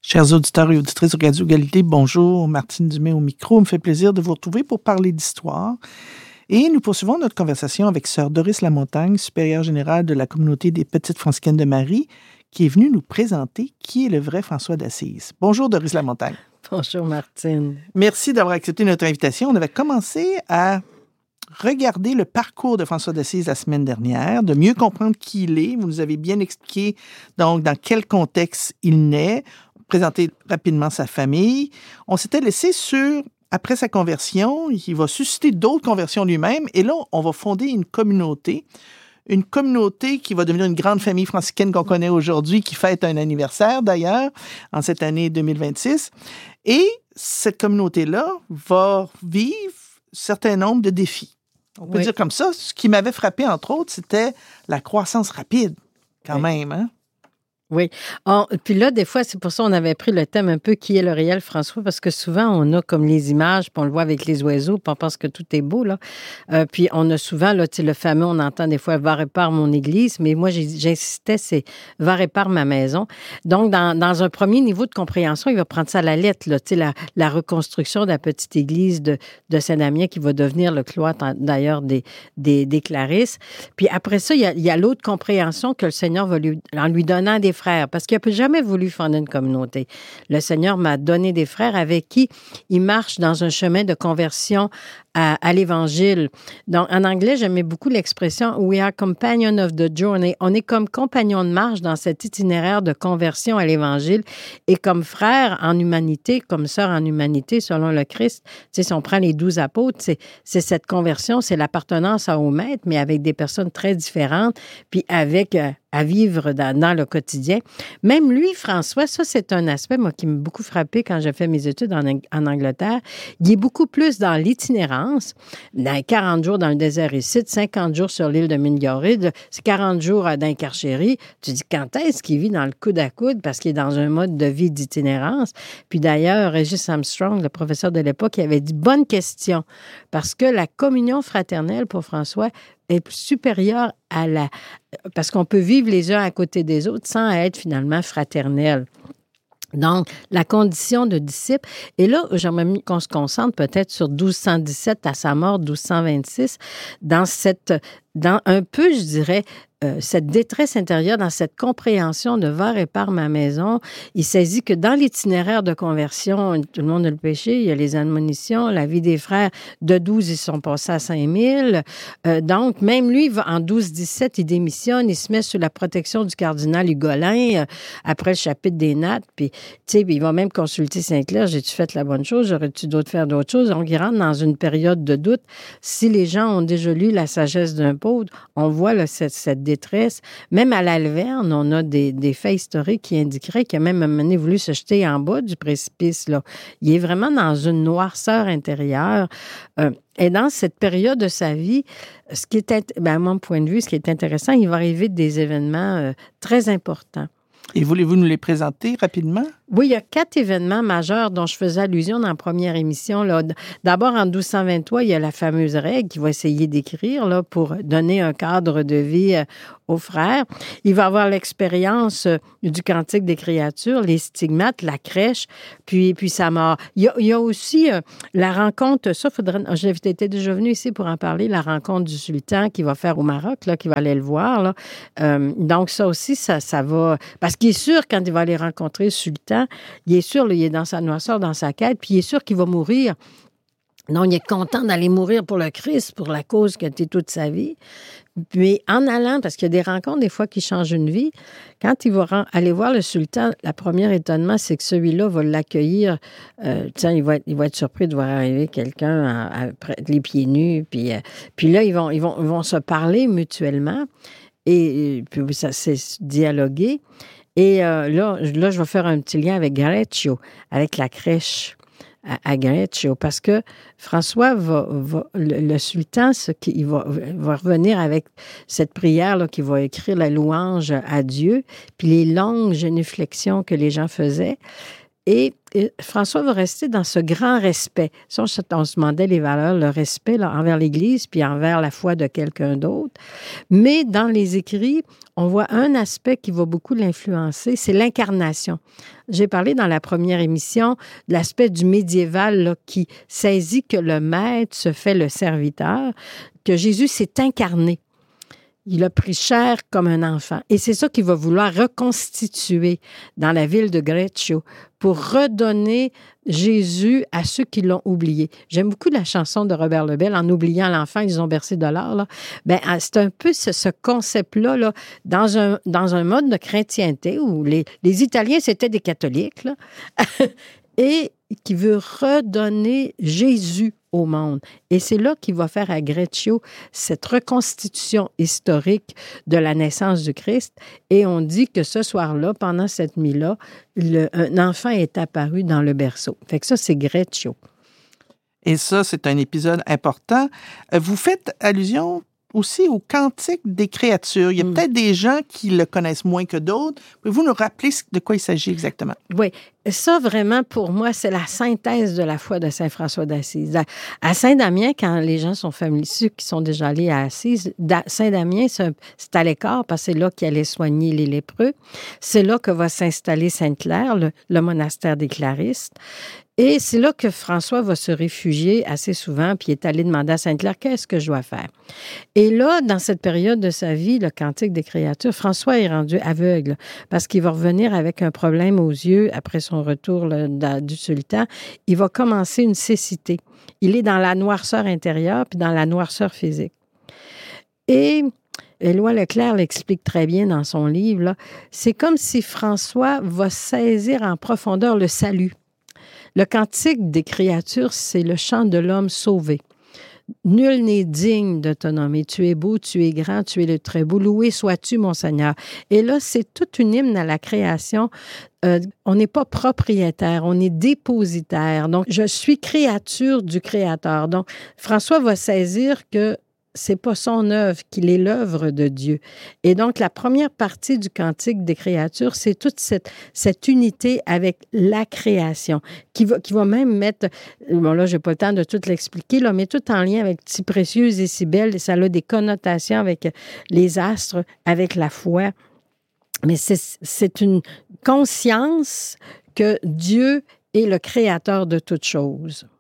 Chers auditeurs et auditrices de Radio Égalité, bonjour, Martine Dumais au micro. Il me fait plaisir de vous retrouver pour parler d'histoire. Et nous poursuivons notre conversation avec sœur Doris Lamontagne, supérieure générale de la communauté des Petites Franciscaines de Marie, qui est venue nous présenter qui est le vrai François d'Assise. Bonjour Doris Lamontagne. Bonjour Martine. Merci d'avoir accepté notre invitation. On avait commencé à regarder le parcours de François d'Assise la semaine dernière, de mieux comprendre qui il est. Vous nous avez bien expliqué donc dans quel contexte il naît, présenter rapidement sa famille. On s'était laissé sur, après sa conversion, il va susciter d'autres conversions lui-même, et là, on va fonder une communauté qui va devenir une grande famille franciscaine qu'on connaît aujourd'hui, qui fête un anniversaire d'ailleurs, en cette année 2026. Et cette communauté-là va vivre un certain nombre de défis. On peut dire comme ça. Ce qui m'avait frappé, entre autres, c'était la croissance rapide, quand même, hein? Oui. Puis là, des fois, c'est pour ça qu'on avait pris le thème un peu qui est le réel François, parce que souvent, on a comme les images, puis on le voit avec les oiseaux, puis on pense que tout est beau, là. Puis on a souvent, là, tu sais, le fameux, on entend des fois « va répare mon église », mais moi, j'insistais, c'est « va répare ma maison ». Donc, dans un premier niveau de compréhension, il va prendre ça à la lettre, là, tu sais, la reconstruction de la petite église de Saint-Damien qui va devenir le cloître, d'ailleurs, des Clarisses. Puis après ça, il y a l'autre compréhension que le Seigneur va en lui donnant des frères, parce qu'il n'a jamais voulu fonder une communauté. Le Seigneur m'a donné des frères avec qui il marche dans un chemin de conversion à l'Évangile. Donc, en anglais, j'aimais beaucoup l'expression « We are companion of the journey ». On est comme compagnons de marche dans cet itinéraire de conversion à l'Évangile et comme frères en humanité, comme sœurs en humanité, selon le Christ. Tu sais, si on prend les 12 apôtres, c'est cette conversion, c'est l'appartenance au Maître, mais avec des personnes très différentes, puis avec à vivre dans le quotidien. Même lui, François, ça, c'est un aspect, moi, qui m'a beaucoup frappé quand j'ai fait mes études en Angleterre. Il est beaucoup plus dans l'itinérance. Dans 40 jours dans le désert ici, 50 jours sur l'île de Mingaride, c'est 40 jours dans Carchéry. Tu dis, quand est-ce qu'il vit dans le coude à coude parce qu'il est dans un mode de vie d'itinérance? Puis d'ailleurs, Régis Armstrong, le professeur de l'époque, il avait dit, bonne question, parce que la communion fraternelle pour François est supérieure parce qu'on peut vivre les uns à côté des autres sans être finalement fraternel. Donc, la condition de disciple. Et là, j'aimerais qu'on se concentre peut-être sur 1217 à sa mort, 1226, dans un peu, je dirais, cette détresse intérieure, dans cette compréhension de « va répare ma maison », il saisit que dans l'itinéraire de conversion, tout le monde a le péché, il y a les admonitions, la vie des frères, de 12, ils sont passés à 5000. Donc, même lui, en 1217, il démissionne, il se met sous la protection du cardinal Hugolin, après le chapitre des Nattes, puis, tu sais, il va même consulter Saint-Clair, j'ai-tu fait la bonne chose, j'aurais-tu d'autres faire d'autres choses? Donc, il rentre dans une période de doute. Si les gens ont déjà lu La sagesse d'un pauvre, on voit là, cette détresse. Même à l'Alverne, on a des faits historiques qui indiqueraient qu'il a même un moment donné voulu se jeter en bas du précipice. Là. Il est vraiment dans une noirceur intérieure. Et dans cette période de sa vie, à mon point de vue, ce qui est intéressant, il va arriver des événements très importants. Et voulez-vous nous les présenter rapidement? Oui, il y a 4 événements majeurs dont je faisais allusion dans la première émission. Là. D'abord, en 1223, il y a la fameuse règle qu'il va essayer d'écrire là, pour donner un cadre de vie aux frères. Il va avoir l'expérience du Cantique des créatures, les stigmates, la crèche, puis sa mort. Il y a aussi la rencontre, j'étais déjà venu ici pour en parler, la rencontre du sultan qu'il va faire au Maroc, là, qu'il va aller le voir. Là. Donc, ça aussi, ça va... Parce qu'il est sûr, quand il va aller rencontrer le sultan, il est sûr, là, il est dans sa noirceur, dans sa quête, puis il est sûr qu'il va mourir. Non, il est content d'aller mourir pour le Christ, pour la cause qui a été toute sa vie. Mais en allant, parce qu'il y a des rencontres des fois qui changent une vie, quand il va aller voir le sultan, le premier étonnement, c'est que celui-là va l'accueillir. Il va être surpris de voir arriver quelqu'un les pieds nus. Puis là, ils vont se parler mutuellement. Et puis ça s'est dialogué. Et là, je vais faire un petit lien avec Gareccio, avec la crèche à Gareccio, parce que François le sultan, il va revenir avec cette prière là, qui va écrire la louange à Dieu, puis les longues génuflexions que les gens faisaient. Et François va rester dans ce grand respect. Ça, on se demandait les valeurs, le respect là, envers l'Église puis envers la foi de quelqu'un d'autre. Mais dans les écrits, on voit un aspect qui va beaucoup l'influencer, c'est l'incarnation. J'ai parlé dans la première émission de l'aspect du médiéval là, qui saisit que le maître se fait le serviteur, que Jésus s'est incarné. Il a pris chair comme un enfant. Et c'est ça qu'il va vouloir reconstituer dans la ville de Greccio pour redonner Jésus à ceux qui l'ont oublié. J'aime beaucoup la chanson de Robert Lebel, En oubliant l'enfant, ils ont bercé de l'or. Là. Ben, c'est un peu ce concept-là là, dans un mode de chrétienté où les Italiens, c'était des catholiques. Là. Et qui veut redonner Jésus au monde. Et c'est là qu'il va faire à Greccio cette reconstitution historique de la naissance du Christ. Et on dit que ce soir-là, pendant cette nuit-là, un enfant est apparu dans le berceau. Fait que ça, c'est Greccio. Et ça, c'est un épisode important. Vous faites allusion aussi au Cantique des créatures. Il y a peut-être des gens qui le connaissent moins que d'autres. Pouvez-vous nous rappeler de quoi il s'agit exactement? Oui. Ça, vraiment, pour moi, c'est la synthèse de la foi de Saint François d'Assise. À Saint-Damien, quand les gens sont familiers, ceux qui sont déjà allés à Assise, Saint-Damien, c'est à l'écart parce que c'est là qu'il allait soigner les lépreux. C'est là que va s'installer Sainte-Claire, le monastère des Claristes. Et c'est là que François va se réfugier assez souvent, puis il est allé demander à Sainte-Claire, qu'est-ce que je dois faire? Et là, dans cette période de sa vie, le Cantique des créatures, François est rendu aveugle parce qu'il va revenir avec un problème aux yeux après son retour du sultan. Il va commencer une cécité. Il est dans la noirceur intérieure puis dans la noirceur physique. Et Éloi Leclerc l'explique très bien dans son livre, là. C'est comme si François va saisir en profondeur le salut. Le Cantique des créatures, c'est le chant de l'homme sauvé. Nul n'est digne de te nommer. Tu es beau, tu es grand, tu es le très beau. Loué sois-tu, mon Seigneur. Et là, c'est toute une hymne à la création. On n'est pas propriétaire, on est dépositaire. Donc, je suis créature du Créateur. Donc, François va saisir que c'est pas son œuvre, qu'il est l'œuvre de Dieu. Et donc, la première partie du Cantique des créatures, c'est toute cette unité avec la création, qui va même mettre, bon là, j'ai pas le temps de tout l'expliquer, là, mais tout en lien avec si précieuse et si belle, ça a des connotations avec les astres, avec la foi. Mais c'est une conscience que Dieu est le créateur de toutes choses.